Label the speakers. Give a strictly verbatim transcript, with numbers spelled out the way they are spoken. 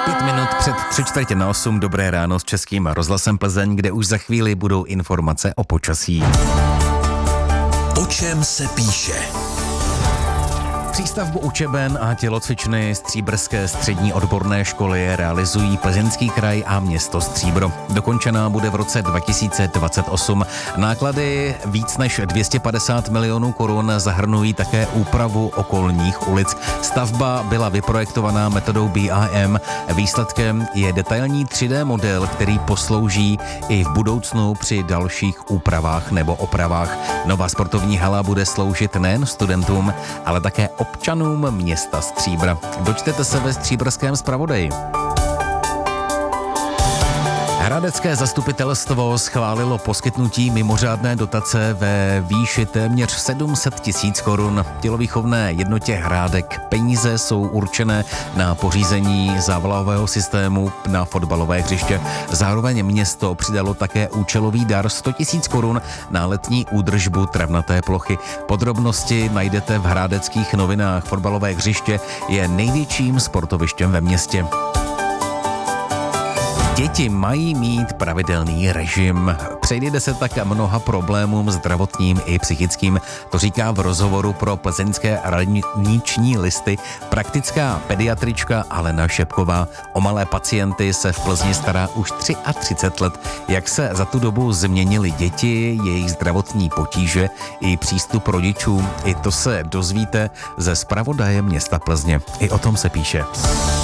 Speaker 1: Pět minut před tři čtvrtě na osm, dobré ráno s Českým rozhlasem Plzeň, kde už za chvíli budou informace o počasí.
Speaker 2: O čem se píše?
Speaker 1: Přístavbu učeben a tělocvičny Stříbrské střední odborné školy realizují Plzeňský kraj a město Stříbro. Dokončená bude v roce dva tisíce dvacet osm. Náklady víc než dvě stě padesát milionů korun zahrnují také úpravu okolních ulic. Stavba byla vyprojektovaná metodou B I M. Výsledkem je detailní tři dé model, který poslouží i v budoucnu při dalších úpravách nebo opravách. Nová sportovní hala bude sloužit nejen studentům, ale také občanům města Stříbra. Dočtete se ve Stříbrském zpravodaji. Hradecké zastupitelstvo schválilo poskytnutí mimořádné dotace ve výši téměř sedm set tisíc korun. Tělovýchovné jednotě Hrádek. Peníze jsou určené na pořízení závlahového systému na fotbalové hřiště. Zároveň město přidalo také účelový dar sto tisíc korun na letní údržbu travnaté plochy. Podrobnosti najdete v Hrádeckých novinách. Fotbalové hřiště je největším sportovištěm ve městě. Děti mají mít pravidelný režim. Předjde se tak mnoha problémům zdravotním i psychickým. To říká v rozhovoru pro plzeňské radniční listy praktická pediatrička Alena Šepková. O malé pacienty se v Plzni stará už třicet tři let. Jak se za tu dobu změnily děti, jejich zdravotní potíže i přístup rodičů, i to se dozvíte ze zpravodaje města Plzně. I o tom se píše.